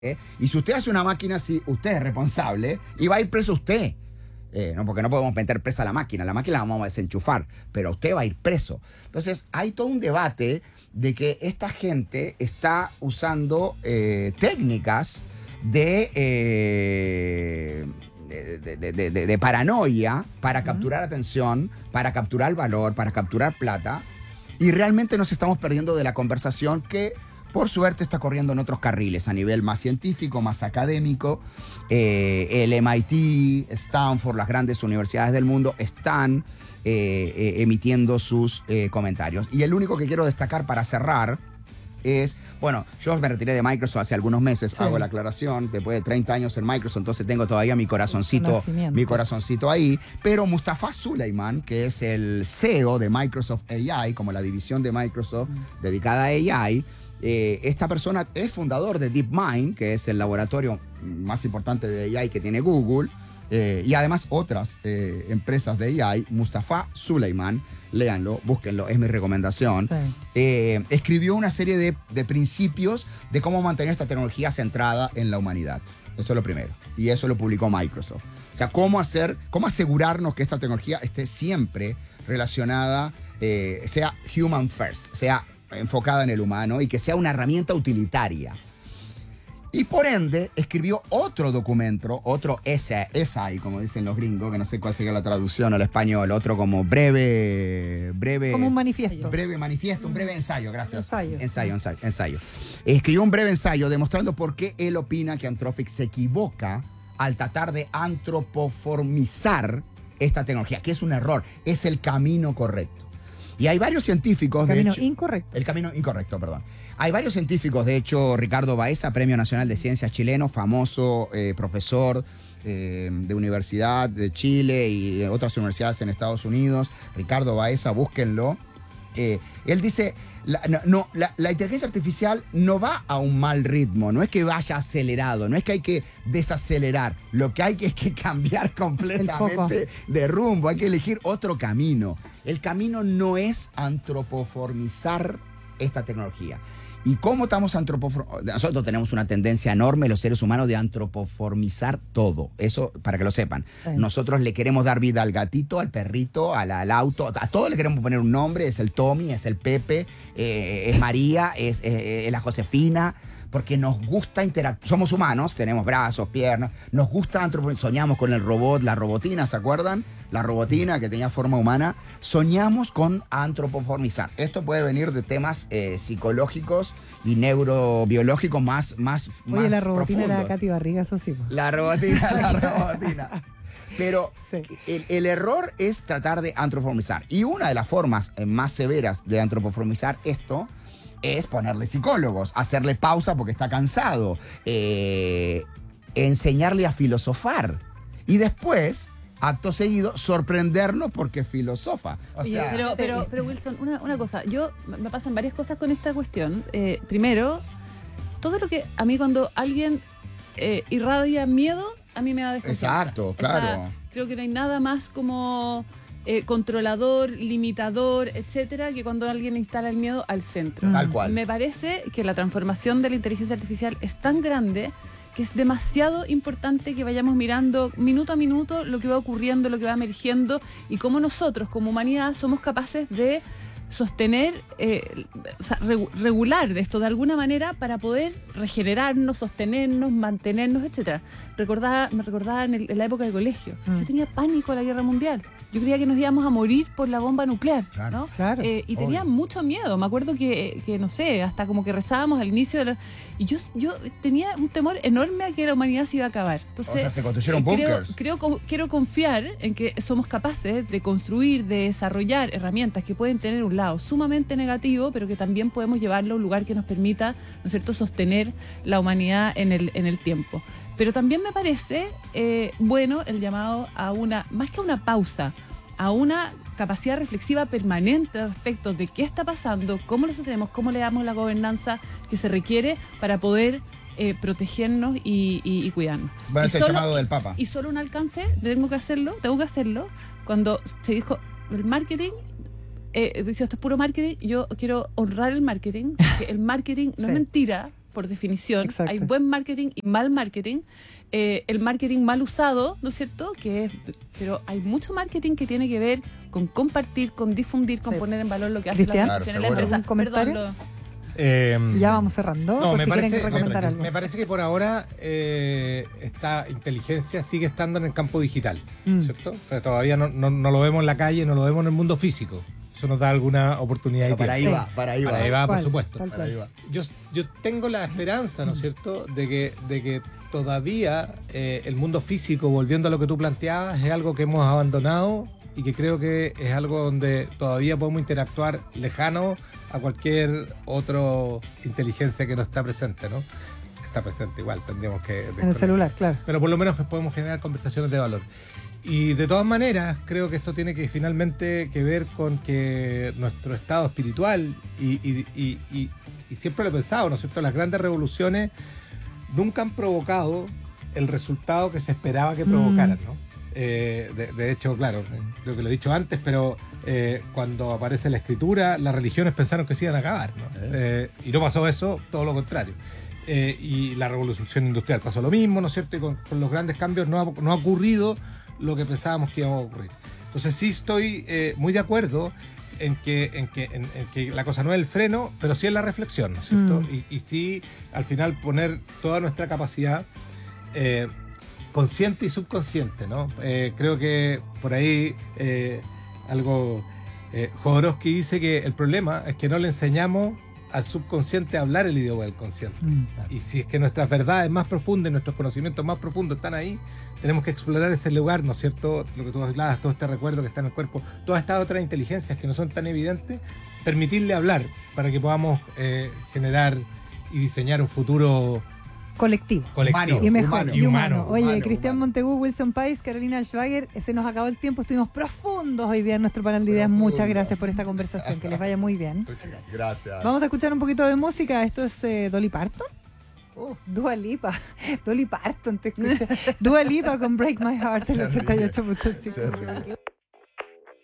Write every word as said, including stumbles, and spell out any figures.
¿eh? Y si usted hace una máquina así, usted es responsable y va a ir preso usted. Eh, no, porque no podemos meter presa a la máquina. La máquina la vamos a desenchufar, pero usted va a ir preso. Entonces, hay todo un debate de que esta gente está usando eh, técnicas de, eh, de, de, de, de, de paranoia para capturar atención, para capturar valor, para capturar plata. Y realmente nos estamos perdiendo de la conversación que, por suerte, está corriendo en otros carriles, a nivel más científico, más académico. Eh, el M I T, Stanford, las grandes universidades del mundo están eh, eh, emitiendo sus eh, comentarios. Y el único que quiero destacar para cerrar es, bueno, yo me retiré de Microsoft hace algunos meses, sí. Hago la aclaración, después de treinta años en Microsoft, entonces tengo todavía mi corazoncito, mi corazoncito ahí, pero Mustafa Suleyman, que es el C E O de Microsoft A I, como la división de Microsoft mm. dedicada a A I, eh, esta persona es fundador de DeepMind, que es el laboratorio más importante de A I que tiene Google, eh, y además otras eh, empresas de A I. Mustafa Suleyman, léanlo, búsquenlo, es mi recomendación. Sí. Eh, escribió una serie de, de principios de cómo mantener esta tecnología centrada en la humanidad. Eso es lo primero. Y eso lo publicó Microsoft. O sea, cómo hacer, cómo asegurarnos que esta tecnología esté siempre relacionada, eh, sea human first, sea enfocada en el humano y que sea una herramienta utilitaria. Y por ende, escribió otro documento, otro essay, como dicen los gringos, que no sé cuál sería la traducción al español, otro como breve... breve como un manifiesto. Breve manifiesto, un breve ensayo, gracias. Ensayo. Ensayo, ensayo, ensayo. Escribió un breve ensayo demostrando por qué él opina que Anthropic se equivoca al tratar de antropoformizar esta tecnología, que es un error, es el camino correcto. Y hay varios científicos... El camino de hecho, incorrecto. El camino incorrecto, perdón. Hay varios científicos, de hecho, Ricardo Baeza, Premio Nacional de Ciencias chileno, famoso eh, profesor eh, de Universidad de Chile y de otras universidades en Estados Unidos. Ricardo Baeza, búsquenlo. Eh, él dice, la, no, no, la, la inteligencia artificial no va a un mal ritmo, no es que vaya acelerado, no es que hay que desacelerar, lo que hay que es que cambiar completamente de rumbo, hay que elegir otro camino. El camino no es antropoformizar esta tecnología. ¿Y cómo estamos antropoformizando? Nosotros tenemos una tendencia enorme, los seres humanos, de antropoformizar todo. Eso, para que lo sepan. Sí. Nosotros le queremos dar vida al gatito, al perrito, al, al auto, a todo le queremos poner un nombre. Es el Tommy, es el Pepe, eh, es María, es, eh, es la Josefina, porque nos gusta interactuar. Somos humanos, tenemos brazos, piernas, nos gusta antropoformizar. Soñamos con el robot, la robotina, ¿se acuerdan? La robotina que tenía forma humana. Soñamos con antropoformizar. Esto puede venir de temas eh, psicológicos y neurobiológicos más, más, Oye, más la robotina profundos. Era Katy Barriga, eso sí. La robotina, la robotina. Pero sí. el, el error es tratar de antropoformizar. Y una de las formas eh, más severas de antropoformizar esto es ponerle psicólogos, hacerle pausa porque está cansado, eh, enseñarle a filosofar y después, acto seguido, sorprendernos porque filosofa. O Oye, sea, pero, pero, pero Wilson, una, una cosa, yo me pasan varias cosas con esta cuestión. Eh, primero, todo lo que a mí cuando alguien eh, irradia miedo, a mí me da desconfianza. Exacto, claro. O sea, creo que no hay nada más como... Eh, controlador, limitador, etcétera, que cuando alguien instala el miedo al centro. Tal cual. Me parece que la transformación de la inteligencia artificial es tan grande que es demasiado importante que vayamos mirando minuto a minuto lo que va ocurriendo, lo que va emergiendo y cómo nosotros como humanidad somos capaces de sostener, eh, o sea, regu- regular esto de alguna manera para poder regenerarnos, sostenernos, mantenernos, etcétera. Recordaba, me recordaba en, el, en la época del colegio. Mm. Yo tenía pánico a la guerra mundial. Yo creía que nos íbamos a morir por la bomba nuclear, claro, ¿no? Claro, eh, y tenía obvio. mucho miedo. Me acuerdo que, que, no sé, hasta como que rezábamos al inicio de la... Y yo, yo tenía un temor enorme a que la humanidad se iba a acabar. Entonces, o sea, se construyeron eh, creo, bunkers. creo, creo, quiero confiar en que somos capaces de construir, de desarrollar herramientas que pueden tener un lado sumamente negativo, pero que también podemos llevarlo a un lugar que nos permita, ¿no es cierto?, sostener la humanidad en el, en el tiempo. Pero también me parece eh, bueno el llamado a una, más que a una pausa, a una capacidad reflexiva permanente respecto de qué está pasando, cómo lo sostenemos, cómo le damos la gobernanza que se requiere para poder eh, protegernos y, y, y cuidarnos. Bueno, y es el solo, llamado del Papa. Y solo un alcance, tengo que hacerlo, tengo que hacerlo, cuando se dijo el marketing, eh, dice esto es puro marketing, yo quiero honrar el marketing, porque el marketing no Sí. es mentira, por definición. Exacto. Hay buen marketing y mal marketing. Eh, el marketing mal usado, ¿no es cierto? Que es, pero hay mucho marketing que tiene que ver con compartir, con difundir, con Sí. poner en valor lo que hace la Cristian, organización en la Claro, empresa. ¿algún comentario? Perdón, lo- Eh, Ya vamos cerrando, No, por me si parece, quieren recomendar me, algo. me parece que por ahora eh, esta inteligencia sigue estando en el campo digital, Mm. ¿cierto? Pero todavía no, no, no lo vemos en la calle, no lo vemos en el mundo físico. Eso nos da alguna oportunidad. Pero y para ahí tiempo. va, para ahí va. Para ahí va, por ¿Cuál? supuesto. Tal Para ahí cual. va. Yo, yo tengo la esperanza, ¿no es cierto?, de que, de que todavía eh, el mundo físico, volviendo a lo que tú planteabas, es algo que hemos abandonado y que creo que es algo donde todavía podemos interactuar lejano a cualquier otra inteligencia que no está presente, ¿no? Está presente igual, tendríamos que... En el celular, claro. Pero por lo menos podemos generar conversaciones de valor. Y de todas maneras, creo que esto tiene que finalmente que ver con que nuestro estado espiritual, y, y, y, y, y siempre lo he pensado, ¿no es cierto?, las grandes revoluciones nunca han provocado el resultado que se esperaba que provocaran, ¿no? Eh, de, de hecho, claro, creo que lo he dicho antes, pero eh, cuando aparece la escritura, las religiones pensaron que se iban a acabar, ¿no? Eh, y no pasó eso, todo lo contrario. Eh, y la revolución industrial pasó lo mismo, ¿no es cierto? Y con, con los grandes cambios no ha, no ha ocurrido lo que pensábamos que iba a ocurrir. Entonces sí estoy eh, muy de acuerdo en que, en, que, en, en que la cosa no es el freno, pero sí es la reflexión, ¿no es cierto? Mm. Y, y sí, al final, poner toda nuestra capacidad eh, consciente y subconsciente, ¿no? Eh, creo que por ahí eh, algo... Eh, Jodorowsky dice que el problema es que no le enseñamos al subconsciente a hablar el idioma del consciente. Mm. Y si es que nuestras verdades más profundas, nuestros conocimientos más profundos están ahí, tenemos que explorar ese lugar, ¿no es cierto? Lo que tú hablabas, todo este recuerdo que está en el cuerpo, todas estas otras inteligencias que no son tan evidentes, permitirle hablar para que podamos eh, generar y diseñar un futuro Colectivo. colectivo. Humano. Y mejor, humano. y humano. humano, Oye, humano, Cristian humano. Montegú, Wilson Pais, Carolina Schwager, se nos acabó el tiempo, estuvimos profundos hoy día en nuestro panel de ideas. Profundos. Muchas gracias por esta conversación, que les vaya muy bien. Gracias. Vamos a escuchar un poquito de música, esto es eh, Dolly Parton. Oh. Dua Lipa, Dolly Parton, te escucho. Dua Lipa con Break My Heart en el Se ríe. ochenta y ocho punto Se cinco. ríe.